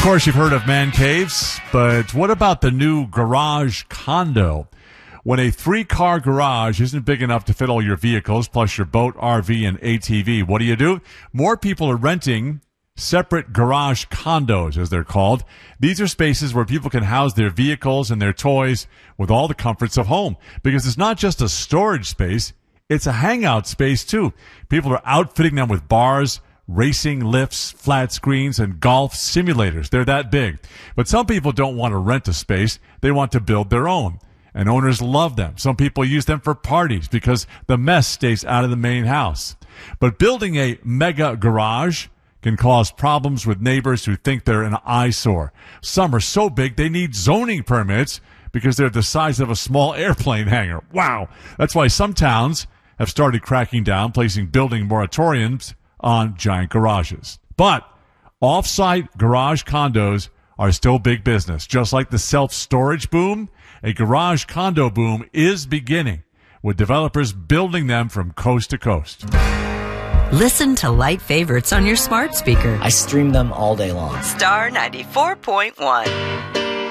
course, you've heard of man caves, but what about the new garage condo? When a 3-car garage isn't big enough to fit all your vehicles, plus your boat, RV, and ATV, what do? More people are renting separate garage condos, as they're called. These are spaces where people can house their vehicles and their toys with all the comforts of home. Because it's not just a storage space, it's a hangout space, too. People are outfitting them with bars, racing lifts, flat screens, and golf simulators. They're that big. But some people don't want to rent a space. They want to build their own. And owners love them. Some people use them for parties because the mess stays out of the main house. But building a mega garage can cause problems with neighbors who think they're an eyesore. Some are so big they need zoning permits because they're the size of a small airplane hangar. Wow! That's why some towns have started cracking down, placing building moratoriums on giant garages. But off-site garage condos are still big business. Just like the self-storage boom, a garage condo boom is beginning, with developers building them from coast to coast. Listen to Light Favorites on your smart speaker. I stream them all day long. Star 94.1.